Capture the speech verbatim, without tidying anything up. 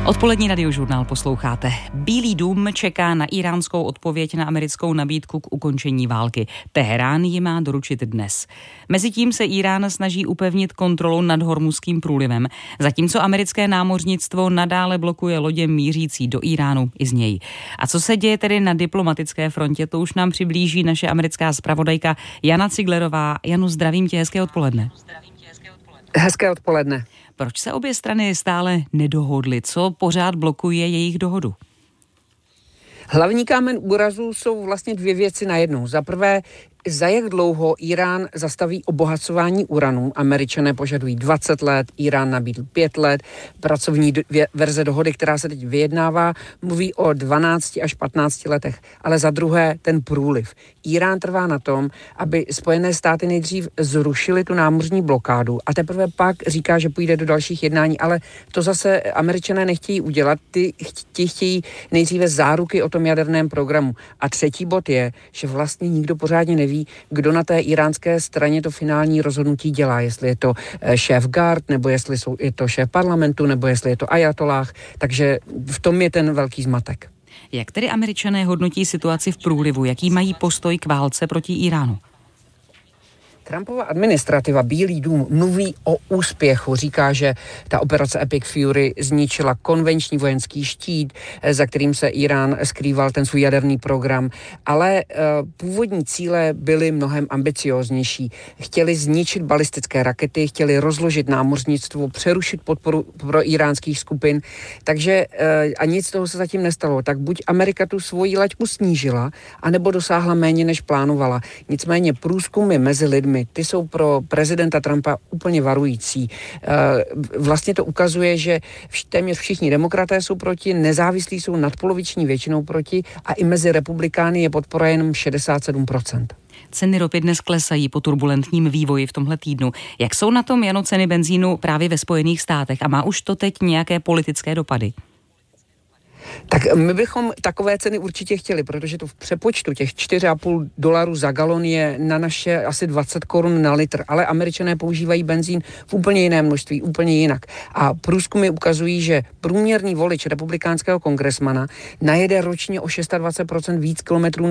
Odpolední radiožurnál posloucháte. Bílý dům čeká na íránskou odpověď na americkou nabídku k ukončení války. Teherán ji má doručit dnes. Mezitím se Írán snaží upevnit kontrolu nad Hormuzským průlivem, zatímco americké námořnictvo nadále blokuje lodě mířící do Íránu i z něj. A co se děje tedy na diplomatické frontě, to už nám přiblíží naše americká zpravodajka Jana Ciglerová. Janu, zdravím tě, hezké odpoledne. Hezké odpoledne. Proč se obě strany stále nedohodly? Co pořád blokuje jejich dohodu? Hlavní kámen úrazu jsou vlastně dvě věci najednou. Za prvé, za jak dlouho Írán zastaví obohacování uranu. Američané požadují dvacet let, Írán nabídl pět let. Pracovní verze dohody, která se teď vyjednává, mluví o dvanácti až patnácti letech. Ale za druhé, ten průliv. Írán trvá na tom, aby Spojené státy nejdřív zrušily tu námořní blokádu a teprve pak říká, že půjde do dalších jednání, ale to zase Američané nechtějí udělat. Ty, ty chtějí nejdříve záruky o tom jaderném programu. A třetí bod je, že vlastně nikdo pořádně neví, kdo na té íránské straně to finální rozhodnutí dělá, jestli je to šéf Gard, nebo jestli jsou, je to šéf parlamentu, nebo jestli je to ajatolách, takže v tom je ten velký zmatek. Jak tedy Američané hodnotí situaci v průlivu? Jaký mají postoj k válce proti Íránu? Trumpova administrativa, Bílý dům, mluví o úspěchu. Říká, že ta operace Epic Fury zničila konvenční vojenský štít, za kterým se Írán skrýval ten svůj jaderný program, ale uh, původní cíle byly mnohem ambicióznější. Chtěli zničit balistické rakety, chtěli rozložit námořnictvo, přerušit podporu pro iránských skupin, takže uh, a nic z toho se zatím nestalo. Tak buď Amerika tu svoji laťku snížila, anebo dosáhla méně, než plánovala. Nicméně průzkumy mezi lidmi, ty jsou pro prezidenta Trumpa úplně varující. Vlastně to ukazuje, že téměř všichni demokraté jsou proti, nezávislí jsou nadpoloviční většinou proti a i mezi republikány je podpora jenom šedesát sedm procent. Ceny ropy dnes klesají po turbulentním vývoji v tomhle týdnu. Jak jsou na tom, Jano, ceny benzínu právě ve Spojených státech a má už to teď nějaké politické dopady? Tak my bychom takové ceny určitě chtěli, protože to v přepočtu těch čtyři a půl dolarů za galon je na naše asi dvacet korun na litr, ale Američané používají benzín v úplně jiné množství, úplně jinak. A průzkumy ukazují, že průměrný volič republikánského kongresmana najede ročně o dvacet šest procent víc kilometrů